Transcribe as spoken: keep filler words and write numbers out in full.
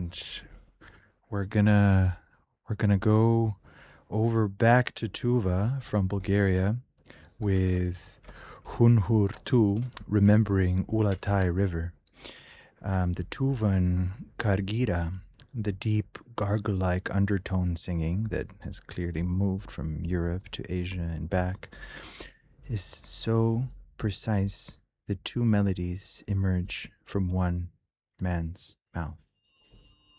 and we're gonna we're gonna go over back to Tuva from Bulgaria with Hunhur two, remembering Ulatai River. Um, the Tuvan Kargira, the deep gargle-like undertone singing that has clearly moved from Europe to Asia and back, is so precise that two melodies emerge from one man's mouth.